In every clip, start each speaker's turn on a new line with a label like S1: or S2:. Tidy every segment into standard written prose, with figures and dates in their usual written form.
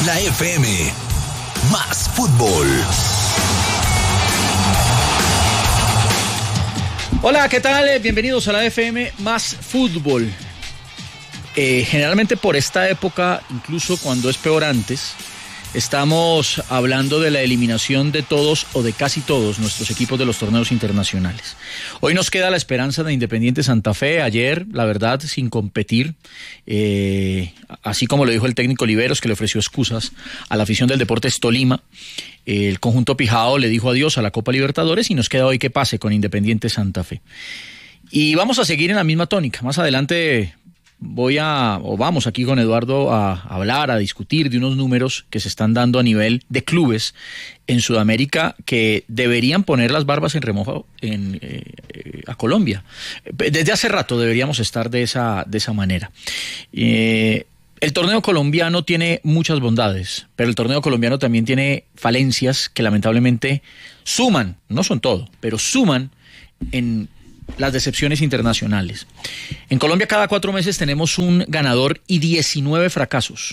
S1: La FM, más fútbol.
S2: Hola, ¿qué tal? Bienvenidos a la FM Más Fútbol. Generalmente por esta época, incluso cuando es peor antes, estamos hablando de la eliminación de todos o de casi todos nuestros equipos de los torneos internacionales. Hoy nos queda la esperanza de Independiente Santa Fe. Ayer, la verdad, sin competir, así como lo dijo el técnico Oliveros, que le ofreció excusas a la afición del Deportes Tolima, el conjunto Pijao le dijo adiós a la Copa Libertadores y nos queda hoy que pase con Independiente Santa Fe. Y vamos a seguir en la misma tónica. Más adelante vamos aquí con Eduardo a hablar, a discutir de unos números que se están dando a nivel de clubes en Sudamérica que deberían poner las barbas en remojo a Colombia. Desde hace rato deberíamos estar de esa manera. El torneo colombiano tiene muchas bondades, pero el torneo colombiano también tiene falencias que lamentablemente suman, no son todo, pero suman en las decepciones internacionales. En Colombia cada 4 meses tenemos un ganador y 19 fracasos,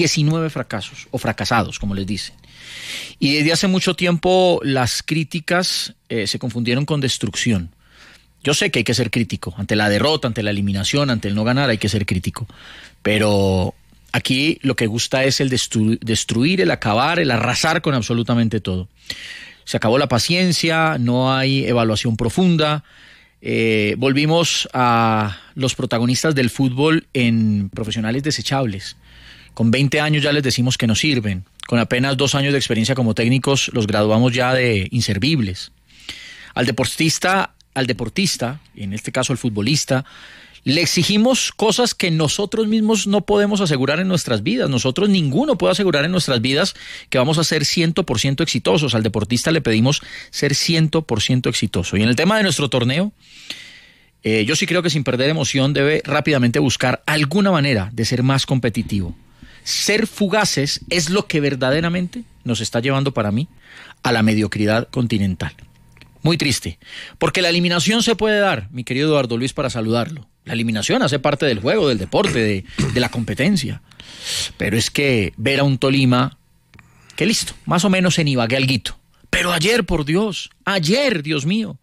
S2: o fracasados, como les dicen. Y desde hace mucho tiempo las críticas se confundieron con destrucción. Yo sé que hay que ser crítico, ante la derrota, ante la eliminación, ante el no ganar hay que ser crítico, pero aquí lo que gusta es el destruir, el acabar, el arrasar con absolutamente todo. Se acabó la paciencia, no hay evaluación profunda. Volvimos a los protagonistas del fútbol en profesionales desechables. Con 20 años ya les decimos que no sirven. Con apenas 2 años de experiencia como técnicos los graduamos ya de inservibles. Al deportista, en este caso al futbolista, le exigimos cosas que nosotros mismos no podemos asegurar en nuestras vidas. Nosotros ninguno puede asegurar en nuestras vidas que vamos a ser 100% exitosos. Al deportista le pedimos ser 100% exitoso. Y en el tema de nuestro torneo, yo sí creo que sin perder emoción debe rápidamente buscar alguna manera de ser más competitivo. Ser fugaces es lo que verdaderamente nos está llevando para mí a la mediocridad continental. Muy triste, porque la eliminación se puede dar, mi querido Eduardo Luis, para saludarlo. La eliminación hace parte del juego, del deporte, de la competencia. Pero es que ver a un Tolima que listo, más o menos en Ibagué alguito. Pero ayer, por Dios, Dios mío.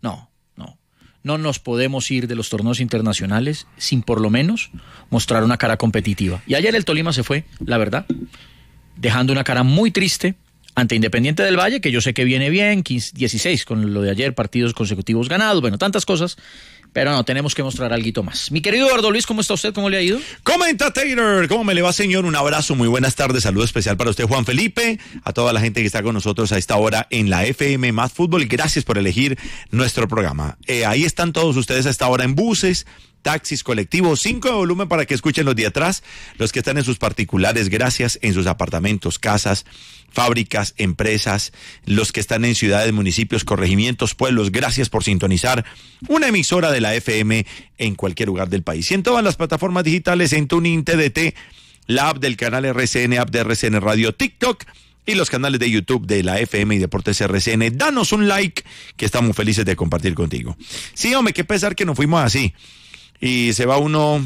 S2: No nos podemos ir de los torneos internacionales sin por lo menos mostrar una cara competitiva. Y ayer el Tolima se fue, la verdad, dejando una cara muy triste ante Independiente del Valle, que yo sé que viene bien, 16 con lo de ayer, partidos consecutivos ganados, bueno, tantas cosas, pero no, tenemos que mostrar algo más. Mi querido Eduardo Luis, ¿cómo está usted? ¿Cómo le ha ido?
S3: Comenta Taylor, ¿cómo me le va, señor? Un abrazo, muy buenas tardes, saludo especial para usted, Juan Felipe, a toda la gente que está con nosotros a esta hora en la FM Más Fútbol, gracias por elegir nuestro programa. Ahí están todos ustedes a esta hora en buses, taxis, colectivos, 5 de volumen para que escuchen los de atrás, los que están en sus particulares, gracias, en sus apartamentos, casas, fábricas, empresas, los que están en ciudades, municipios, corregimientos, pueblos, gracias por sintonizar una emisora de la FM en cualquier lugar del país. Y en todas las plataformas digitales, en TuneIn, TDT, la app del canal RCN, app de RCN Radio, TikTok y los canales de YouTube de la FM y Deportes RCN. Danos un like, que estamos felices de compartir contigo. Sí, hombre, qué pesar que nos fuimos así. Y se va uno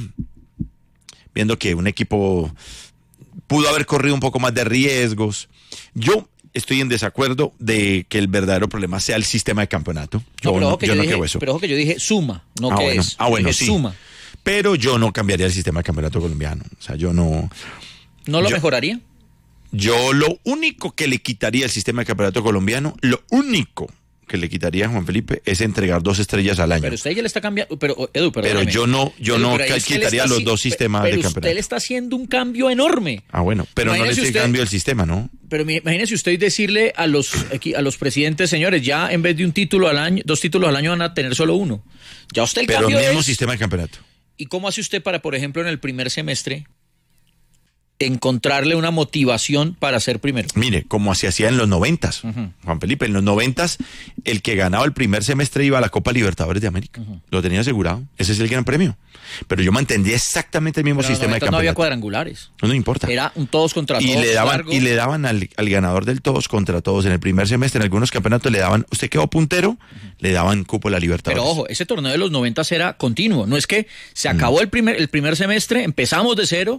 S3: viendo que un equipo pudo haber corrido un poco más de riesgos. Yo estoy en desacuerdo de que el verdadero problema sea el sistema de campeonato. Yo no creo eso.
S2: Pero ojo que yo dije suma, no que
S3: bueno.
S2: es.
S3: Bueno, sí.
S2: Suma.
S3: Pero yo no cambiaría el sistema de campeonato colombiano. O sea, yo no...
S2: ¿No lo mejoraría?
S3: Yo lo único que le quitaría al sistema de campeonato colombiano, lo único que le quitaría a Juan Felipe es entregar 2 estrellas al año.
S2: Pero usted ya le está cambiando, pero Edu,
S3: pero yo no quitaría los 2 sistemas de campeonato.
S2: Usted le está haciendo un cambio enorme.
S3: Bueno, pero no le estoy cambio el sistema, ¿no?
S2: Pero imagínese usted decirle a los presidentes, señores, ya en vez de 2 títulos al año van a tener solo 1. Ya usted el
S3: pero
S2: cambio
S3: mismo sistema de campeonato.
S2: ¿Y cómo hace usted para, por ejemplo, en el primer semestre encontrarle una motivación para ser primero?
S3: Mire, como se hacía en los 90s, Juan Felipe, en los 90s, el que ganaba el primer semestre iba a la Copa Libertadores de América. Lo tenía asegurado. Ese es el gran premio. Pero yo mantendría exactamente el mismo sistema de campeonato.
S2: No había cuadrangulares.
S3: No importa.
S2: Era un todos contra todos.
S3: Y le daban al ganador del todos contra todos. En el primer semestre, en algunos campeonatos le daban, usted quedó puntero, le daban cupo a la Libertadores.
S2: Pero ojo, ese torneo de los 90s era continuo. No es que se acabó el primer semestre, empezamos de cero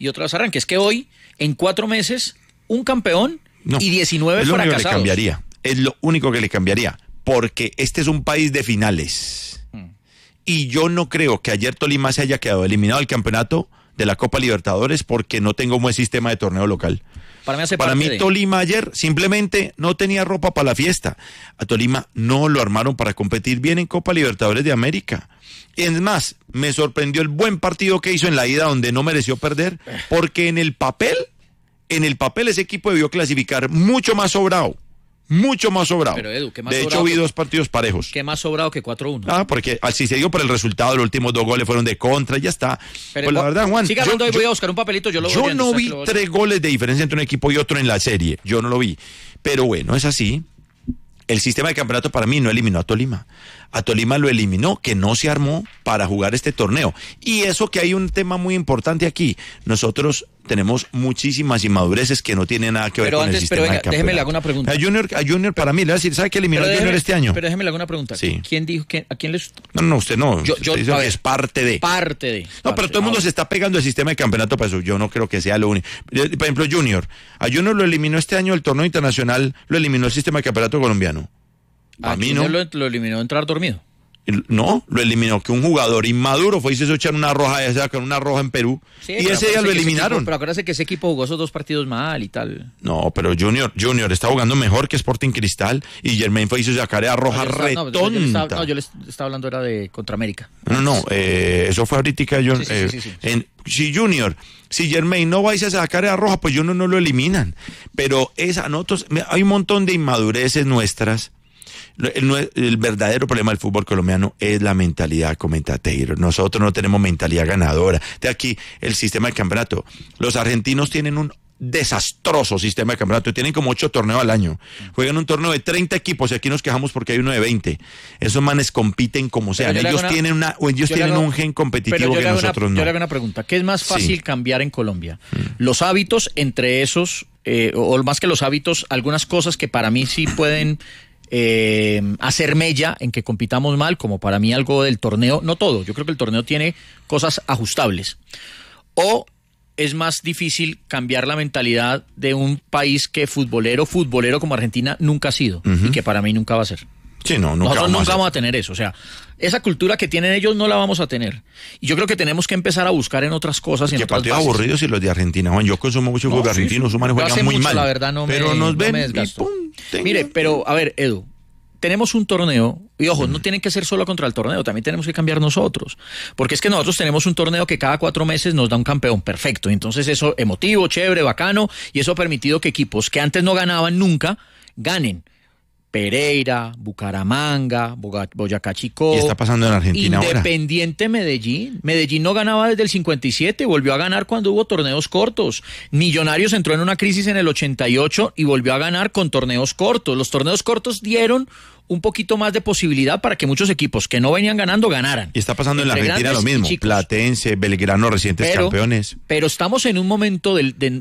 S2: y otra vez arranque. Es que hoy, en 4 meses, un campeón y 19
S3: es lo único que le
S2: fracasados.
S3: cambiaría. Es lo único que le cambiaría. Porque este es un país de finales. Y yo no creo que ayer Tolima se haya quedado eliminado del campeonato de la Copa Libertadores porque no tenga un buen sistema de torneo local. Para mí Tolima ayer simplemente no tenía ropa para la fiesta. A Tolima no lo armaron para competir bien en Copa Libertadores de América. Es más, me sorprendió el buen partido que hizo en la ida donde no mereció perder, porque en el papel ese equipo debió clasificar mucho más sobrado. Mucho más sobrado.
S2: Pero Edu, ¿qué más
S3: de
S2: sobrado
S3: hecho, vi 2 partidos parejos.
S2: ¿Qué más sobrado que 4-1?
S3: Porque si se dio por el resultado, los últimos 2 goles fueron de contra y ya está.
S2: Pero
S3: pues la verdad, Juan.
S2: Siga hablando y voy a buscar un papelito. Yo
S3: no vi 3 goles de diferencia entre un equipo y otro en la serie. Yo no lo vi. Pero bueno, es así. El sistema de campeonato para mí no eliminó a Tolima. A Tolima lo eliminó, que no se armó para jugar este torneo. Y eso que hay un tema muy importante aquí. Nosotros tenemos muchísimas inmadureces que no tienen nada que ver con el sistema de campeonato.
S2: Déjeme le hago una pregunta.
S3: A Junior para mí, le voy a decir, ¿sabe qué eliminó a Junior este año?
S2: Pero déjeme le hago una pregunta.
S3: Sí.
S2: ¿Quién dijo a quién les...?
S3: No, usted no. Usted dice que es parte de. No, pero todo el mundo se está pegando el sistema de campeonato para eso. Yo no creo que sea lo único. Por ejemplo, a Junior lo eliminó este año el torneo internacional, lo eliminó el sistema de campeonato colombiano. A mí no.
S2: Lo eliminó de entrar dormido.
S3: No, lo eliminó que un jugador inmaduro fue y se hizo echar una roja, ya con una roja en Perú, sí, y ese día lo eliminaron.
S2: Pero acuérdate que ese equipo jugó esos 2 partidos mal y tal.
S3: No, pero Junior está jugando mejor que Sporting Cristal y Germain fue y hizo sacar a roja retonta.
S2: Yo les estaba hablando era de contra América.
S3: No, eso fue ahorita. Si Germain no va a sacar a roja, pues Junior no lo eliminan. Pero hay un montón de inmadureces nuestras. El verdadero problema del fútbol colombiano es la mentalidad comentatero. Nosotros no tenemos mentalidad ganadora. De aquí el sistema de campeonato. Los argentinos tienen un desastroso sistema de campeonato. Tienen como 8 torneos al año. Juegan un torneo de 30 equipos y aquí nos quejamos porque hay uno de 20. Esos manes compiten como sean. Ellos tienen un gen competitivo que nosotros no.
S2: Yo le hago una pregunta. ¿Qué es más fácil cambiar en Colombia? Los hábitos, entre esos, o más que los hábitos, algunas cosas que para mí sí pueden... hacer mella en que compitamos mal, como para mí algo del torneo, no todo, yo creo que el torneo tiene cosas ajustables, o es más difícil cambiar la mentalidad de un país que futbolero como Argentina nunca ha sido, y que para mí nunca va a ser.
S3: Sí, nunca
S2: vamos a tener eso, o sea, esa cultura que tienen ellos no la vamos a tener, y yo creo que tenemos que empezar a buscar en otras cosas.
S3: Qué partidos aburridos y los de Argentina, Juan. Yo consumo mucho fútbol argentino, su mano juega muy mal,
S2: la verdad pero
S3: nos ven
S2: y pum. Mire, pero a ver, Edu, tenemos un torneo, y ojo, no tiene que ser solo contra el torneo, también tenemos que cambiar nosotros, porque es que nosotros tenemos un torneo que cada 4 meses nos da un campeón, perfecto, entonces eso emotivo, chévere, bacano, y eso ha permitido que equipos que antes no ganaban nunca, ganen. Pereira, Bucaramanga, Boyacá Chicó.
S3: ¿Qué está pasando en Argentina
S2: Independiente
S3: ahora?
S2: Medellín no ganaba desde el 57, volvió a ganar cuando hubo torneos cortos. Millonarios entró en una crisis en el 88 y volvió a ganar con torneos cortos. Los torneos cortos dieron un poquito más de posibilidad para que muchos equipos que no venían ganando ganaran.
S3: Y está pasando en la Argentina lo mismo. Platense, Belgrano, recientes campeones.
S2: Pero estamos en un momento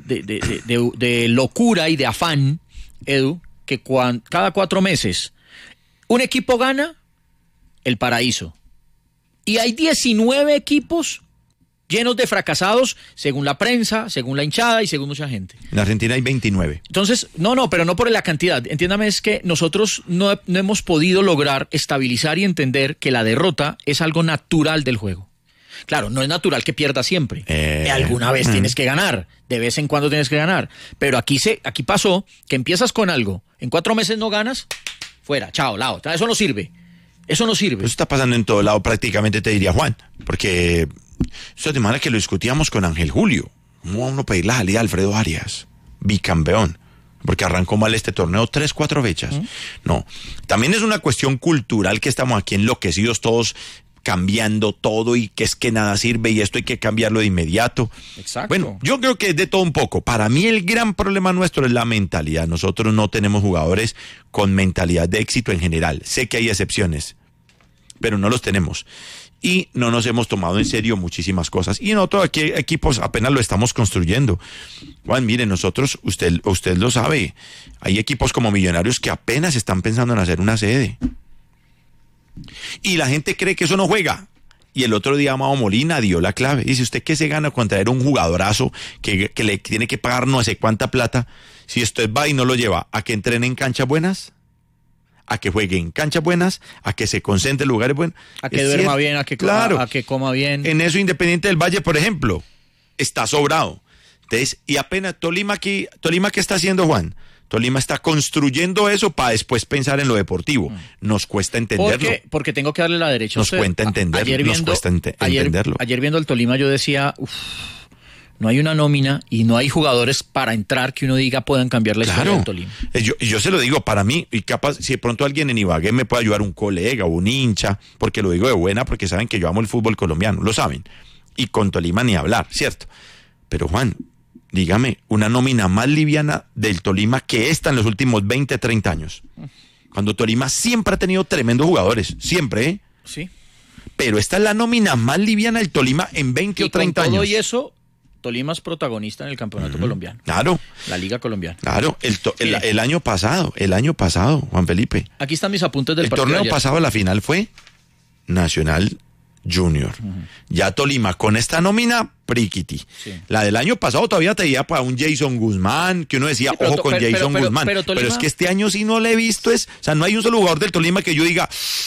S2: de locura y de afán, Edu, que cada 4 meses un equipo gana el paraíso y hay 19 equipos llenos de fracasados según la prensa, según la hinchada y según mucha gente.
S3: En Argentina hay 29.
S2: Entonces, pero no por la cantidad. Entiéndame, es que nosotros no hemos podido lograr estabilizar y entender que la derrota es algo natural del juego. Claro, no es natural que pierdas siempre. Alguna vez tienes que ganar, de vez en cuando tienes que ganar. Pero aquí pasó que empiezas con algo, en 4 meses no ganas, fuera, chao, lao. Eso no sirve. Eso está
S3: pasando en todo lado prácticamente, te diría, Juan. Porque eso de manera que lo discutíamos con Ángel Julio. ¿Cómo va uno a pedir la salida a Alfredo Arias, bicampeón? Porque arrancó mal este torneo 3-4 fechas. No, también es una cuestión cultural que estamos aquí enloquecidos todos, cambiando todo y que es que nada sirve y esto hay que cambiarlo de inmediato.
S2: Exacto.
S3: Bueno, yo creo que es de todo un poco. Para mí el gran problema nuestro es la mentalidad. Nosotros no tenemos jugadores con mentalidad de éxito en general. Sé que hay excepciones, pero no los tenemos. Y no nos hemos tomado en serio muchísimas cosas. Y nosotros aquí equipos apenas lo estamos construyendo. Juan, mire, nosotros, usted lo sabe, hay equipos como Millonarios que apenas están pensando en hacer una sede. Y la gente cree que eso no juega, Y el otro día Amado Molina dio la clave. Dice, ¿usted qué se gana con traer un jugadorazo que le tiene que pagar no sé cuánta plata? Si usted va y no lo lleva a que entrene en canchas buenas, a que juegue en canchas buenas, a que se concentre en lugares buenos.
S2: A que duerma bien, a que coma bien.
S3: En eso Independiente del Valle, por ejemplo, está sobrado. Entonces, y apenas Tolima, ¿qué está haciendo, Juan? Tolima está construyendo eso para después pensar en lo deportivo. Nos cuesta entenderlo.
S2: Porque tengo que darle la derecha a usted.
S3: Nos cuesta entenderlo.
S2: Ayer viendo el Tolima yo decía, no hay una nómina y no hay jugadores para entrar que uno diga puedan cambiar la historia del Tolima.
S3: Yo se lo digo, para mí, y capaz, si de pronto alguien en Ibagué me puede ayudar, un colega, un hincha, porque lo digo de buena, porque saben que yo amo el fútbol colombiano, lo saben. Y con Tolima ni hablar, ¿cierto? Pero Juan, dígame, una nómina más liviana del Tolima que esta en los últimos 20, 30 años. Cuando Tolima siempre ha tenido tremendos jugadores, siempre, ¿eh?
S2: Sí.
S3: Pero esta es la nómina más liviana del Tolima en 20 o 30 años.
S2: Y eso, Tolima es protagonista en el campeonato colombiano.
S3: Claro.
S2: La Liga Colombiana.
S3: Claro, el año pasado, Juan Felipe.
S2: Aquí están mis apuntes del partido.
S3: El torneo pasado, la final fue Nacional Junior. Ya Tolima con esta nómina, priquiti. Sí. La del año pasado todavía te iba para un Jason Guzmán, que uno decía, ojo con Jason Guzmán. Pero es que este año sí no le he visto, o sea, no hay un solo jugador del Tolima que yo diga,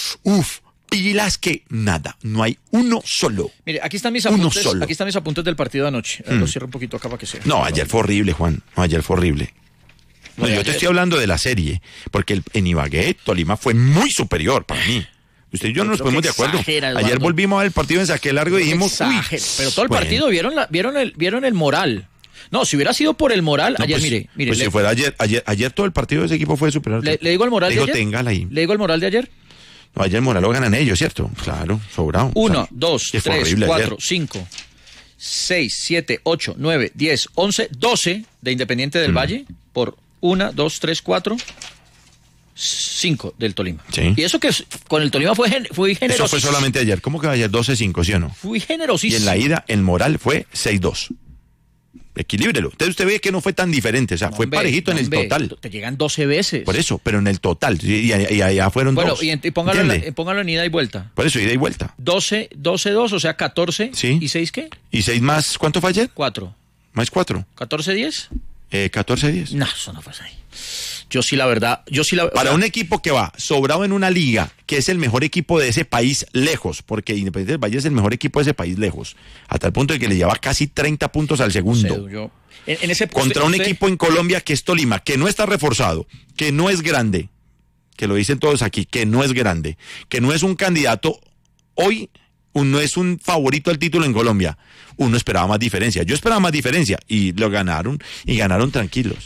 S3: pilas que nada, no hay uno solo.
S2: Mire, aquí están mis apuntes del partido de anoche. Lo cierro un poquito acá para que sea.
S3: No, ayer fue horrible, Juan. No, ayer fue horrible. No, yo te estoy hablando de la serie, porque en Ibagué, Tolima fue muy superior para mí. Usted y yo no nos ponemos de acuerdo. Ayer volvimos a ver el partido en Saque Largo y dijimos,
S2: pero todo el partido vieron el moral. No, si hubiera sido por el moral, no, ayer,
S3: pues,
S2: mire.
S3: Pues si fuera ayer todo el partido de ese equipo fue superior.
S2: ¿Le digo el moral de ayer?
S3: Téngala ahí.
S2: ¿Le digo el moral de ayer?
S3: No, ayer el moral lo ganan ellos, ¿cierto? Claro, sobrado.
S2: 1, 2, 3, 4, 5, 6, 7, 8, 9, 10, 11, 12 de Independiente del Valle por 1, 2, 3, 4... 5 del Tolima.
S3: Sí.
S2: Y eso que con el Tolima fui generoso.
S3: Eso fue solamente ayer. ¿Cómo que ayer 12-5, sí o no?
S2: Fui generosísimo.
S3: Y en la ida, el moral fue 6-2. Equilíbrelo. Entonces usted ve que no fue tan diferente. O sea, fue parejito en el total.
S2: Te llegan 12 veces.
S3: Por eso, pero en el total. Y allá fueron 2.
S2: Bueno, y póngalo en ida y vuelta.
S3: Por eso, ida y vuelta.
S2: 12-2, o sea, 14.
S3: Sí.
S2: ¿Y 6 qué?
S3: ¿Y 6 más? ¿Cuánto fue ayer?
S2: 4.
S3: ¿Más 4?
S2: ¿14-10?
S3: 14-10.
S2: No, eso no fue ahí. Yo sí, la verdad.
S3: Para un equipo que va sobrado en una liga, que es el mejor equipo de ese país lejos, porque Independiente del Valle es el mejor equipo de ese país lejos, hasta el punto de que le lleva casi 30 puntos al segundo. Contra un equipo en Colombia que es Tolima, que no está reforzado, que no es grande, que lo dicen todos aquí, que no es grande, que no es un candidato hoy, no es un favorito al título en Colombia. Uno esperaba más diferencia. Yo esperaba más diferencia y lo ganaron y ganaron tranquilos.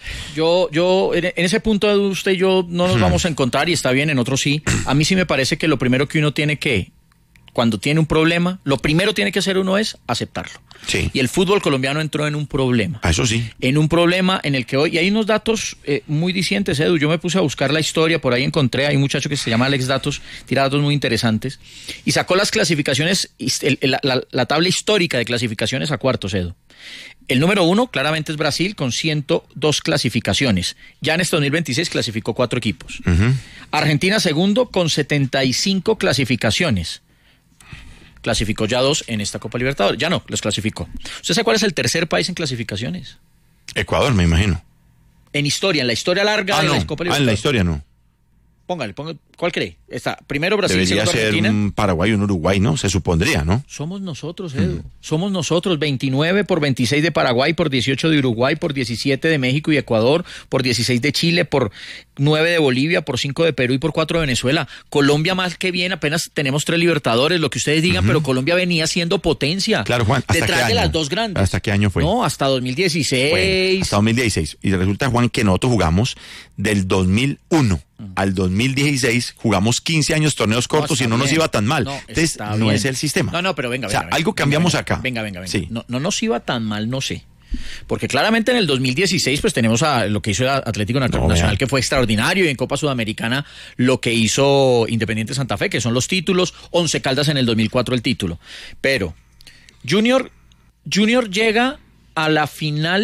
S2: Yo en ese punto de usted y yo no nos vamos a encontrar y está bien, en otros sí. A mí sí me parece que lo primero que uno tiene que, cuando tiene un problema, lo primero tiene que hacer uno es aceptarlo.
S3: Sí.
S2: Y el fútbol colombiano entró en un problema.
S3: Eso sí.
S2: En un problema en el que hoy, y hay unos datos muy dicientes, Edu, yo me puse a buscar la historia, por ahí encontré, hay un muchacho que se llama Alex Datos, tira datos muy interesantes, y sacó las clasificaciones, la tabla histórica de clasificaciones a cuartos, Edu. El número 1 claramente es Brasil con 102 clasificaciones. Ya en este 2026 clasificó 4 equipos. Argentina segundo con 75 clasificaciones. Clasificó ya 2 en esta Copa Libertadores. Ya no, los clasificó. ¿Usted sabe cuál es el tercer país en clasificaciones?
S3: Ecuador, me imagino.
S2: En la historia larga de la Copa Libertadores.
S3: En la historia no.
S2: Póngale, ¿cuál cree? Está primero Brasil,
S3: debería
S2: segundo
S3: ser
S2: Argentina.
S3: Un Paraguay, un Uruguay, ¿no? Se supondría, ¿no?
S2: Somos nosotros, Edu. Somos nosotros. 29 por 26 de Paraguay, por 18 de Uruguay, por 17 de México y Ecuador, por 16 de Chile, por 9 de Bolivia, por 5 de Perú y por 4 de Venezuela. Colombia más que bien, apenas tenemos 3 Libertadores, lo que ustedes digan, pero Colombia venía siendo potencia.
S3: Claro, Juan. ¿Hasta
S2: detrás
S3: qué año?
S2: De las dos grandes.
S3: ¿Hasta qué año fue?
S2: No, hasta 2016.
S3: Bueno, hasta 2016. Y resulta, Juan, que nosotros jugamos del 2001 al 2016, jugamos 15 años torneos cortos y no nos iba tan mal. No, entonces, no es el sistema.
S2: No, pero venga.
S3: Algo cambiamos acá.
S2: Venga.
S3: Sí.
S2: No nos iba tan mal, no sé. Porque claramente en el 2016 pues tenemos a lo que hizo el Atlético Nacional, que fue extraordinario, y en Copa Sudamericana lo que hizo Independiente Santa Fe, que son los títulos, 11 Caldas en el 2004 el título. Pero Junior llega a la final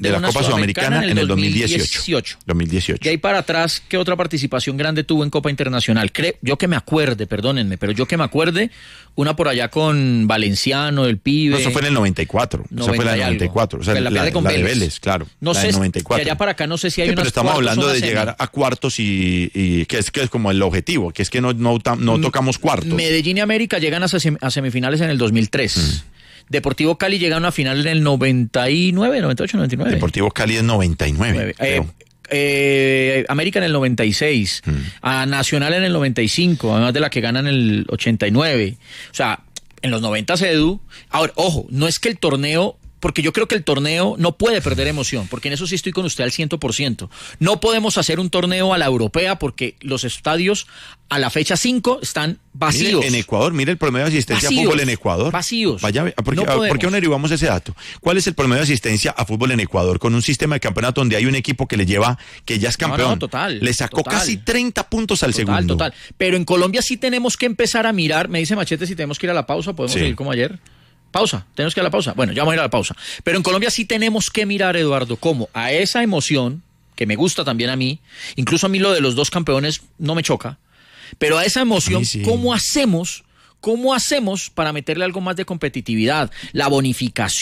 S3: de la Copa Sudamericana en el 2018. 2018.
S2: Y ahí para atrás, ¿qué otra participación grande tuvo en Copa Internacional? Yo que me acuerde, perdónenme, pero yo que me acuerde, una por allá con Valenciano, el Pibe.
S3: No, eso fue en el 94. Esa fue la del 94. O sea, la de Vélez, claro.
S2: No sé,
S3: 94.
S2: de allá para acá no sé si hay unas
S3: pero estamos hablando de llegar a cuartos y que es como el objetivo, que es que no tocamos cuartos.
S2: Medellín y América llegan a semifinales en el 2003. Deportivo Cali llega a una final en el 99, 98, 99.
S3: Deportivo Cali es 99.
S2: América en el 96, a Nacional en el 95, además de la que gana en el 89. O sea, en los 90 Edu. Ahora, ojo, no es que el torneo, porque yo creo que el torneo no puede perder emoción, porque en eso sí estoy con usted al 100%. No podemos hacer un torneo a la europea porque los estadios a la fecha 5 están vacíos.
S3: Mire, en Ecuador, mire el promedio de asistencia a fútbol en Ecuador.
S2: Vacíos.
S3: Vaya, ¿por qué no derivamos ese dato? ¿Cuál es el promedio de asistencia a fútbol en Ecuador? Con un sistema de campeonato donde hay un equipo que que ya es campeón.
S2: Total.
S3: Le sacó casi 30 puntos al segundo.
S2: Total. Pero en Colombia sí tenemos que empezar a mirar. Me dice Machete si tenemos que ir a la pausa, podemos seguir como ayer. Pausa, tenemos que ir a la pausa. Bueno, ya vamos a ir a la pausa. Pero en Colombia sí tenemos que mirar, Eduardo, cómo a esa emoción, que me gusta también a mí, incluso a mí lo de los dos campeones no me choca, pero a esa emoción, ¿cómo hacemos para meterle algo más de competitividad? La bonificación.